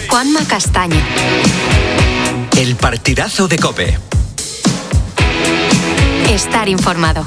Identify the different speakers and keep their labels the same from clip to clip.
Speaker 1: Juanma Castaño.
Speaker 2: El partidazo de COPE.
Speaker 1: Estar informado.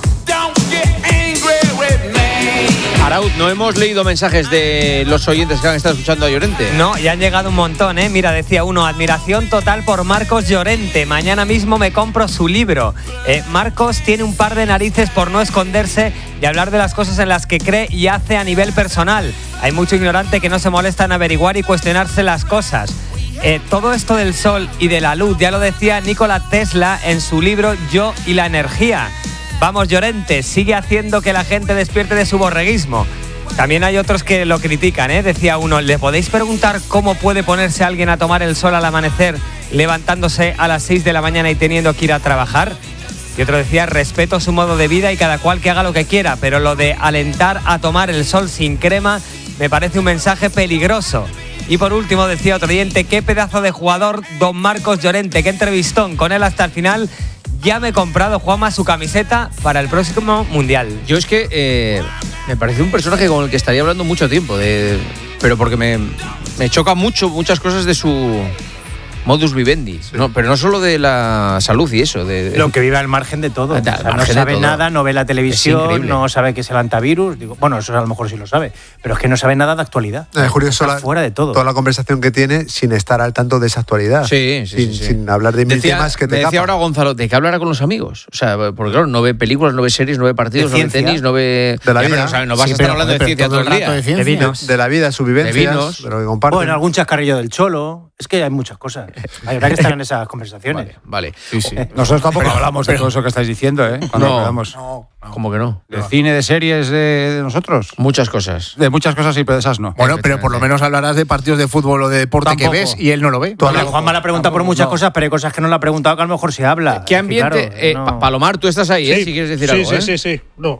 Speaker 3: Arauz, no hemos leído mensajes de los oyentes que han estado escuchando a Llorente.
Speaker 4: No, y han llegado un montón, ¿eh? Mira, decía uno, admiración total por Marcos Llorente. Mañana mismo me compro su libro. Marcos tiene un par de narices por no esconderse y hablar de las cosas en las que cree y hace a nivel personal. Hay mucho ignorante que no se molesta en averiguar y cuestionarse las cosas. Todo esto del sol y de la luz, ya lo decía Nikola Tesla en su libro Yo y la energía. Vamos, Llorente, sigue haciendo que la gente despierte de su borreguismo. También hay otros que lo critican, ¿eh? Decía uno, ¿le podéis preguntar cómo puede ponerse alguien a tomar el sol al amanecer, levantándose a las 6 de la mañana y teniendo que ir a trabajar? Y otro decía, respeto su modo de vida y cada cual que haga lo que quiera, pero lo de alentar a tomar el sol sin crema me parece un mensaje peligroso. Y por último decía otro oyente, qué pedazo de jugador don Marcos Llorente, qué entrevistón con él hasta el final. Ya me he comprado, Juanma, su camiseta para el próximo Mundial.
Speaker 3: Yo es que me parece un personaje con el que estaría hablando mucho tiempo, pero porque me choca mucho muchas cosas de su modus vivendi, sí. No, pero no solo de la salud y eso.
Speaker 5: Lo que vive al margen de todo. No sabe nada, no ve la televisión, no sabe qué es el antivirus. Bueno, eso a lo mejor sí lo sabe, pero es que no sabe nada de actualidad.
Speaker 6: Curioso, está fuera de todo. Toda la conversación que tiene sin estar al tanto de esa actualidad. Sin hablar de mil temas que te
Speaker 3: decía ahora Gonzalo, ¿de qué hablará con los amigos? O sea, porque claro, no ve películas, no ve series, no ve partidos, no ve tenis, no ve...
Speaker 6: De la vida.
Speaker 3: Pero, no vas a estar hablando de ciencia todo el día.
Speaker 5: De vinos.
Speaker 6: De la vida, sus vivencias,
Speaker 3: de vinos.
Speaker 6: de lo que comparten.
Speaker 5: Bueno, algún chascarrillo del Cholo. Es que hay muchas cosas. Habrá que estar en esas conversaciones.
Speaker 3: Vale.
Speaker 7: Sí. Nosotros tampoco hablamos de todo eso que estáis diciendo, ¿eh?
Speaker 3: No. ¿Cómo que no?
Speaker 7: ¿De cine, de series, de nosotros?
Speaker 3: Muchas cosas.
Speaker 7: De muchas cosas sí, pero de esas no.
Speaker 8: Bueno, pero por lo menos hablarás de partidos de fútbol o de deporte tampoco. Que ves y él no lo ve.
Speaker 5: Juanma la pregunta por muchas cosas, pero hay cosas que no le ha preguntado que a lo mejor se habla.
Speaker 3: ¿Qué ambiente? Claro, Palomar, tú estás ahí, si quieres decir algo.
Speaker 9: Sí. No,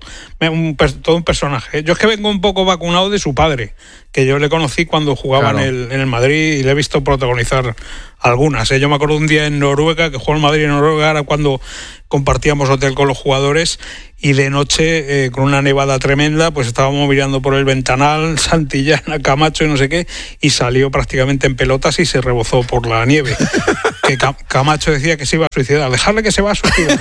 Speaker 9: todo un personaje. Yo es que vengo un poco vacunado de su padre, que yo le conocí cuando jugaba en el Madrid y le he visto protagonizar algunas. Yo me acuerdo un día en Noruega, que jugó en Madrid en Noruega, era cuando compartíamos hotel con los jugadores y de noche, con una nevada tremenda, pues estábamos mirando por el ventanal, Santillana, Camacho y no sé qué, y salió prácticamente en pelotas y se rebozó por la nieve. Que Camacho decía que se iba a suicidar. Dejarle que se va a suicidar.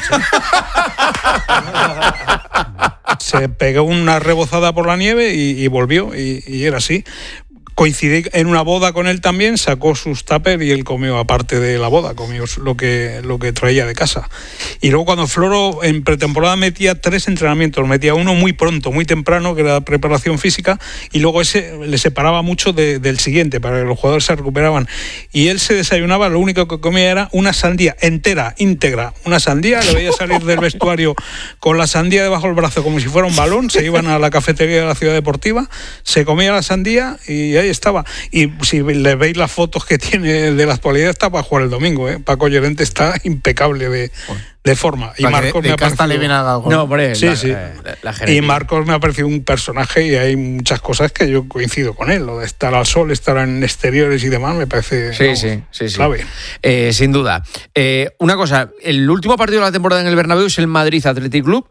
Speaker 9: Se pegó una rebozada por la nieve y volvió, y era así. Coincidí en una boda con él también, sacó sus tuppers y él comió aparte de la boda, comió lo que traía de casa. Y luego cuando Floro en pretemporada metía 3 entrenamientos, metía uno muy pronto, muy temprano, que era preparación física, y luego ese le separaba mucho del siguiente, para que los jugadores se recuperaban. Y él se desayunaba, lo único que comía era una sandía íntegra, una sandía, le veía salir del vestuario con la sandía debajo del brazo como si fuera un balón, se iban a la cafetería de la Ciudad Deportiva, se comía la sandía y ahí estaba. Y si le veis las fotos que tiene de la actualidad, está para jugar el domingo, ¿eh? Paco Llorente está impecable de forma. Y Marcos me ha parecido...
Speaker 3: No, hombre,
Speaker 9: sí. Y Marcos me ha parecido un personaje y hay muchas cosas que yo coincido con él. Lo de estar al sol, estar en exteriores y demás, me parece clave.
Speaker 3: Sin duda. Una cosa, el último partido de la temporada en el Bernabéu es el Madrid Athletic Club,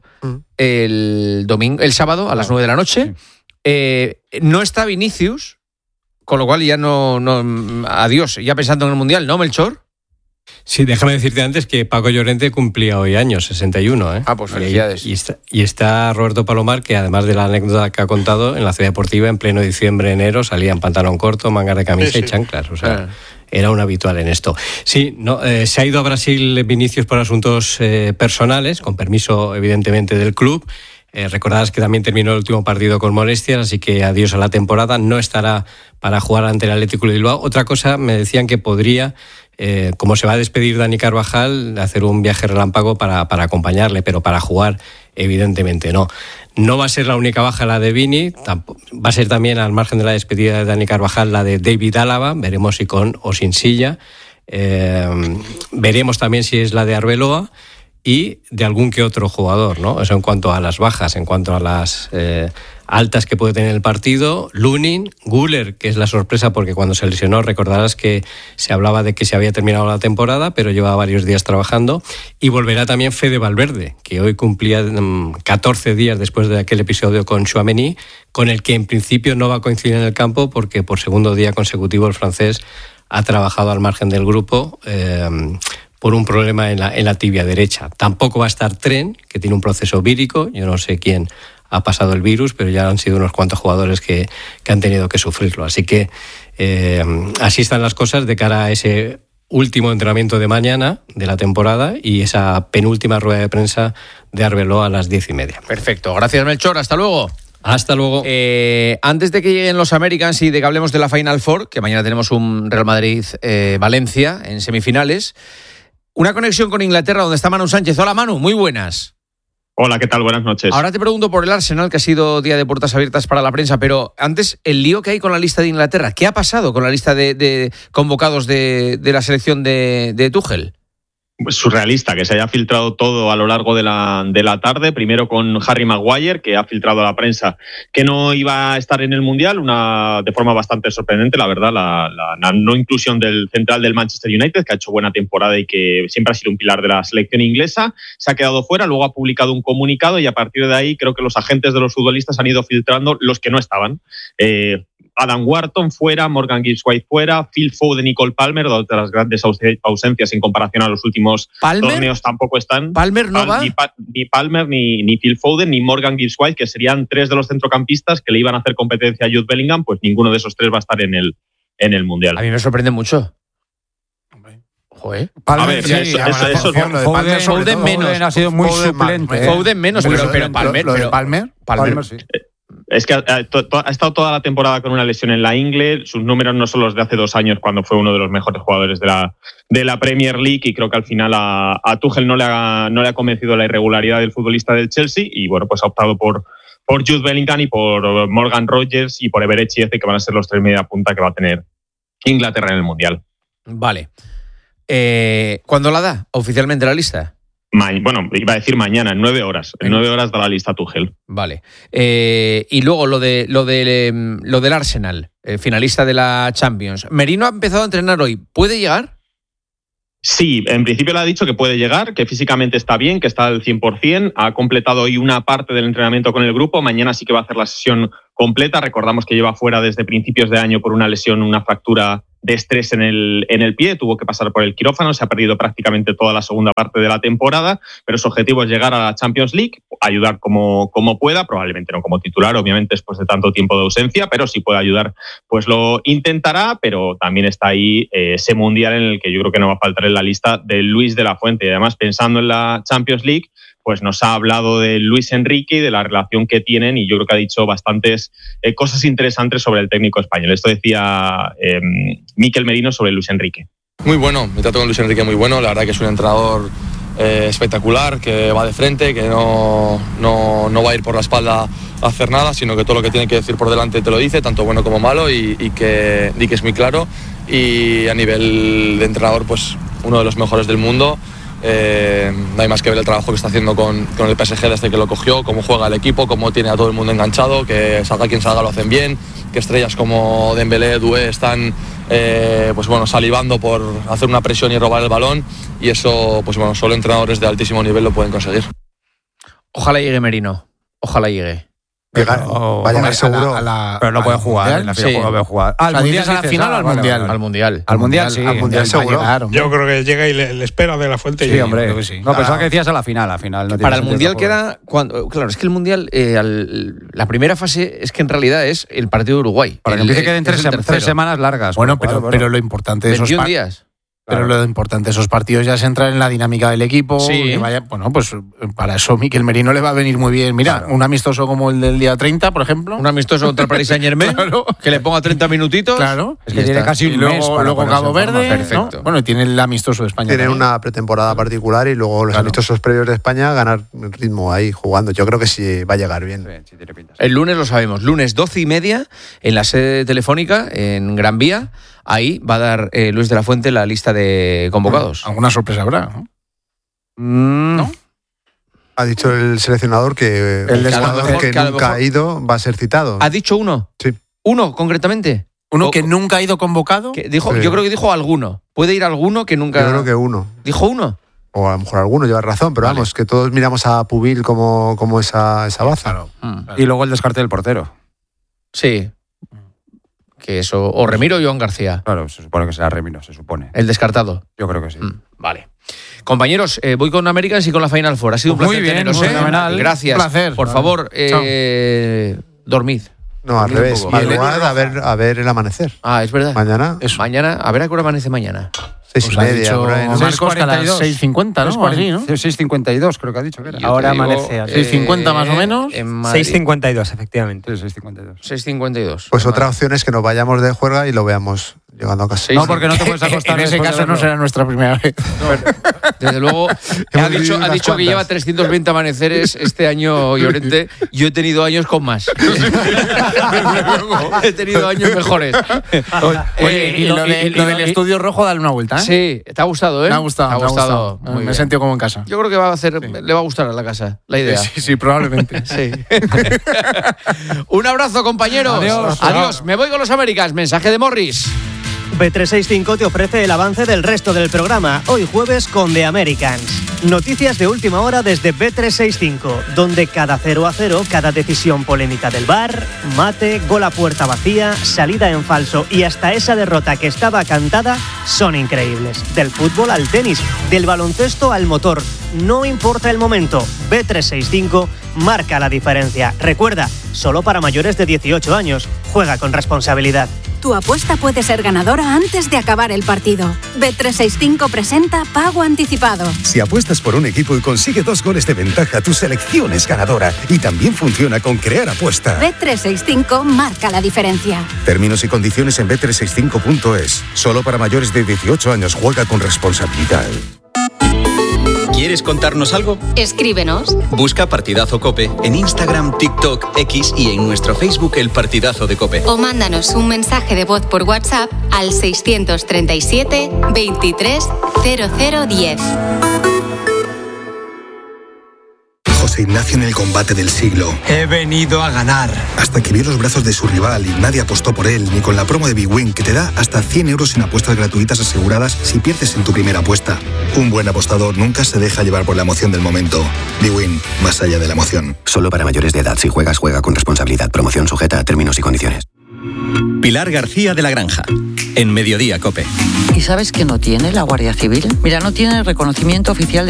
Speaker 3: el sábado a las 9 de la noche. No está Vinicius, con lo cual ya no adiós, ya pensando en el Mundial, ¿no, Melchor?
Speaker 10: Sí, déjame decirte antes que Paco Llorente cumplía hoy años, 61, ¿eh?
Speaker 3: Pues felicidades.
Speaker 10: Y está Roberto Palomar, que además de la anécdota que ha contado, en la Ciudad Deportiva, en pleno diciembre, enero, salía en pantalón corto, mangas de camisa y chanclas, o sea... Era un habitual en esto. Sí, se ha ido a Brasil Vinicius por asuntos personales, con permiso evidentemente del club. Recordarás que también terminó el último partido con molestias, así que adiós a la temporada. No estará para jugar ante el Atlético de Bilbao. Otra cosa, me decían que podría, como se va a despedir Dani Carvajal, hacer un viaje relámpago para acompañarle, pero para jugar evidentemente no. No va a ser la única baja la de Vini, va a ser también, al margen de la despedida de Dani Carvajal, la de David Álava, veremos si con o sin silla. Veremos también si es la de Arbeloa y de algún que otro jugador, ¿no? Eso en cuanto a las bajas, en cuanto a las altas que puede tener el partido. Lunin, Güler, que es la sorpresa porque cuando se lesionó recordarás que se hablaba de que se había terminado la temporada, pero llevaba varios días trabajando, y volverá también Fede Valverde, que hoy cumplía 14 días después de aquel episodio con Tchouaméni, con el que en principio no va a coincidir en el campo porque por segundo día consecutivo el francés ha trabajado al margen del grupo por un problema en la tibia derecha. Tampoco va a estar Tren, que tiene un proceso vírico. Yo no sé quién ha pasado el virus, pero ya han sido unos cuantos jugadores que han tenido que sufrirlo. Así que así están las cosas de cara a ese último entrenamiento de mañana de la temporada y esa penúltima rueda de prensa de Arbeloa a las 10:30.
Speaker 3: Perfecto. Gracias, Melchor. Hasta luego.
Speaker 10: Hasta luego.
Speaker 3: Antes de que lleguen los Americans y de que hablemos de la Final Four, que mañana tenemos un Real Madrid-Valencia en semifinales, una conexión con Inglaterra donde está Manu Sánchez. Hola, Manu, muy buenas.
Speaker 11: Hola, ¿qué tal? Buenas noches.
Speaker 3: Ahora te pregunto por el Arsenal, que ha sido día de puertas abiertas para la prensa, pero antes, el lío que hay con la lista de Inglaterra. ¿Qué ha pasado con la lista de convocados de la selección de Tuchel?
Speaker 11: Pues surrealista que se haya filtrado todo a lo largo de la tarde, primero con Harry Maguire, que ha filtrado a la prensa que no iba a estar en el Mundial, de forma bastante sorprendente, la verdad, la no inclusión del central del Manchester United, que ha hecho buena temporada y que siempre ha sido un pilar de la selección inglesa, se ha quedado fuera, luego ha publicado un comunicado y a partir de ahí creo que los agentes de los futbolistas han ido filtrando los que no estaban. Adam Wharton fuera, Morgan Gibbs-White fuera, Phil Foden y Cole Palmer, dos de las grandes ausencias en comparación a los últimos torneos, tampoco están.
Speaker 3: ¿Palmer no va?
Speaker 11: Ni Palmer, ni Phil Foden, ni Morgan Gibbs-White, que serían tres de los centrocampistas que le iban a hacer competencia a Jude Bellingham, pues ninguno de esos tres va a estar en el Mundial.
Speaker 3: A mí me sorprende mucho. Joder.
Speaker 11: Palmer,
Speaker 3: Foden menos.
Speaker 7: Ha sido muy suplente.
Speaker 3: Foden menos, pero Palmer.
Speaker 8: Lo de Palmer sí.
Speaker 11: Es que ha estado toda la temporada con una lesión en la ingle. Sus números no son los de hace 2 años, cuando fue uno de los mejores jugadores de la Premier League, y creo que al final a Tuchel no le ha convencido la irregularidad del futbolista del Chelsea, y bueno, pues ha optado por Jude Bellingham y por Morgan Rogers y por Eberechi, que van a ser los 3 media punta que va a tener Inglaterra en el Mundial.
Speaker 3: Vale. ¿Cuándo la da oficialmente la lista?
Speaker 11: Bueno, iba a decir mañana, en 9 horas. En 9 horas da la lista Tuchel.
Speaker 3: Vale. Y luego lo del Arsenal, finalista de la Champions. Merino ha empezado a entrenar hoy. ¿Puede llegar?
Speaker 11: Sí, en principio le ha dicho que puede llegar, que físicamente está bien, que está al 100%. Ha completado hoy una parte del entrenamiento con el grupo. Mañana sí que va a hacer la sesión completa. Recordamos que lleva fuera desde principios de año por una lesión, una fractura de estrés en el pie, tuvo que pasar por el quirófano, se ha perdido prácticamente toda la segunda parte de la temporada, pero su objetivo es llegar a la Champions League, ayudar como pueda, probablemente no como titular, obviamente después de tanto tiempo de ausencia, pero si puede ayudar, pues lo intentará, pero también está ahí ese Mundial en el que yo creo que no va a faltar en la lista de Luis de la Fuente, y además pensando en la Champions League, pues nos ha hablado de Luis Enrique y de la relación que tienen, y yo creo que ha dicho bastantes cosas interesantes sobre el técnico español. Esto decía Mikel Merino sobre Luis Enrique.
Speaker 12: Muy bueno, me trato con Luis Enrique muy bueno, la verdad que es un entrenador espectacular, que va de frente, que no va a ir por la espalda a hacer nada, sino que todo lo que tiene que decir por delante te lo dice, tanto bueno como malo, y que es muy claro. Y a nivel de entrenador, pues uno de los mejores del mundo. No hay más que ver el trabajo que está haciendo con el PSG desde que lo cogió, cómo juega el equipo, cómo tiene a todo el mundo enganchado, que salga quien salga lo hacen bien, que estrellas como Dembélé, Doué están pues bueno, salivando por hacer una presión y robar el balón, y eso pues bueno, solo entrenadores de altísimo nivel lo pueden conseguir.
Speaker 3: Ojalá llegue Merino, ojalá llegue.
Speaker 6: Va a llegar seguro.
Speaker 7: Pero no puede jugar. En la final no puede jugar.
Speaker 8: ¿Al Mundial a la final o al Mundial?
Speaker 3: Al Mundial.
Speaker 7: Al Mundial, sí.
Speaker 6: Al Mundial seguro.
Speaker 9: Yo creo que llega y le espera de la Fuente.
Speaker 7: Sí, hombre. Creo que sí. No, pensaba que decías a la final. No
Speaker 3: para el Mundial queda... Claro, es que el Mundial, la primera fase es que en realidad es el partido de Uruguay.
Speaker 7: Para que empiece queden 3 semanas largas.
Speaker 8: Bueno, pero lo importante de esos
Speaker 3: 21 días.
Speaker 8: Pero lo importante de esos partidos ya es entrar en la dinámica del equipo.
Speaker 3: Sí.
Speaker 8: Que vaya, bueno, pues para eso Mikel Merino le va a venir muy bien. Mira, un amistoso como el del día 30, por ejemplo.
Speaker 3: Un amistoso contra el Paris Saint-Germain, claro, que le ponga 30 minutitos.
Speaker 8: Claro.
Speaker 7: Es que tiene casi un mes.
Speaker 8: Luego Cabo Verde.
Speaker 3: Perfecto.
Speaker 8: ¿no? Bueno, y tiene el amistoso de España.
Speaker 6: Tiene
Speaker 8: también
Speaker 6: una pretemporada particular y luego los amistosos previos de España, ganar ritmo ahí jugando. Yo creo que sí va a llegar bien.
Speaker 7: Sí, tiene pinta.
Speaker 3: El lunes lo sabemos. Lunes 12:30 en la sede telefónica en Gran Vía. Ahí va a dar Luis de la Fuente la lista de convocados.
Speaker 8: Alguna sorpresa habrá, ¿no?
Speaker 3: ¿No?
Speaker 6: Ha dicho el seleccionador que el jugador que nunca ha ido va a ser citado.
Speaker 3: ¿Ha dicho uno?
Speaker 6: Sí.
Speaker 3: ¿Uno concretamente?
Speaker 8: ¿Uno que nunca ha ido convocado?
Speaker 3: Dijo,
Speaker 6: Sí.
Speaker 3: Yo creo que dijo alguno. ¿Puede ir alguno que nunca...?
Speaker 6: Yo creo que uno.
Speaker 3: ¿Dijo uno?
Speaker 6: O a lo mejor alguno lleva razón, pero vamos, que todos miramos a Pubil como esa baza.
Speaker 7: Claro. Y luego el descarte del portero.
Speaker 3: Sí. que eso, o Remiro o Joan García.
Speaker 7: Claro, se supone que será Remiro, se supone.
Speaker 3: El descartado.
Speaker 7: Yo creo que sí.
Speaker 3: Vale. Compañeros, voy con Americans y con la Final Four. Ha sido un placer
Speaker 7: muy bien,
Speaker 3: teneros.
Speaker 7: fenomenal.
Speaker 3: Gracias.
Speaker 7: Un placer.
Speaker 3: Por favor, dormid.
Speaker 6: No, al revés. Madrugad a ver el amanecer.
Speaker 3: Ah, es verdad.
Speaker 6: Mañana.
Speaker 3: Mañana, a ver a qué hora amanece mañana.
Speaker 6: 6:30. Por ahí, ¿no?
Speaker 8: Marcos, que a las 6:50, ¿no? Así, ¿no?
Speaker 7: 6:52 creo que ha dicho que era.
Speaker 5: Ahora amanece.
Speaker 8: 6:50 más o menos.
Speaker 4: 6:52, efectivamente.
Speaker 7: Sí, 6:52.
Speaker 3: 6:52.
Speaker 6: Pues otra opción es que nos vayamos de juerga y lo veamos llegando a casa.
Speaker 7: No, porque no te puedes acostar.
Speaker 8: En ese caso no será nuestra primera vez.
Speaker 3: Desde luego, ha dicho que lleva 320 amaneceres este año, Llorente. Yo he tenido años con más. He tenido años mejores.
Speaker 8: Oye, y lo del estudio rojo, dale una vuelta, ¿eh?
Speaker 3: Sí, te ha gustado, ¿eh?
Speaker 8: Me ha gustado. Me he sentido como en casa.
Speaker 3: Yo creo que le va a gustar a la casa, la idea.
Speaker 8: Sí, probablemente.
Speaker 3: Sí. Un abrazo, compañeros. Adiós. Me voy con los Americans. Mensaje de Morris.
Speaker 13: Bet365 te ofrece el avance del resto del programa, hoy jueves con The Americans. Noticias de última hora desde Bet365, donde cada 0-0, cada decisión polémica del VAR, mate, gol a puerta vacía, salida en falso y hasta esa derrota que estaba cantada son increíbles. Del fútbol al tenis, del baloncesto al motor, no importa el momento, Bet365 marca la diferencia. Recuerda, solo para mayores de 18 años, juega con responsabilidad.
Speaker 14: Tu apuesta puede ser ganadora antes de acabar el partido. Bet365 presenta Pago Anticipado.
Speaker 15: Si apuestas por un equipo y consigue 2 goles de ventaja, tu selección es ganadora. Y también funciona con Crear Apuesta.
Speaker 14: Bet365 marca la diferencia.
Speaker 15: Términos y condiciones en bet365.es. Solo para mayores de 18 años. Juega con responsabilidad.
Speaker 2: ¿Quieres contarnos algo?
Speaker 1: Escríbenos.
Speaker 2: Busca Partidazo COPE en Instagram, TikTok, X y en nuestro Facebook El Partidazo de COPE.
Speaker 1: O mándanos un mensaje de voz por WhatsApp al 637 23 0010.
Speaker 15: José Ignacio en el combate del siglo.
Speaker 16: He venido a ganar.
Speaker 15: Hasta que vio los brazos de su rival y nadie apostó por él, ni con la promo de Big Win, que te da hasta 100 euros en apuestas gratuitas aseguradas si pierdes en tu primera apuesta. Un buen apostador nunca se deja llevar por la emoción del momento. Big Win, más allá de la emoción.
Speaker 17: Solo para mayores de edad. Si juegas, juega con responsabilidad. Promoción sujeta a términos y condiciones.
Speaker 2: Pilar García de la Granja, en Mediodía COPE.
Speaker 18: ¿Y sabes qué no tiene la Guardia Civil? Mira, no tiene el reconocimiento oficial de